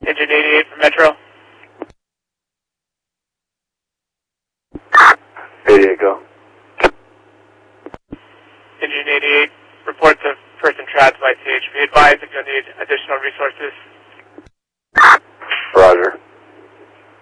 Engine 88 for Metro. 88, go. Engine 88, report to person trapped by CH. Be advised if you'll need additional resources.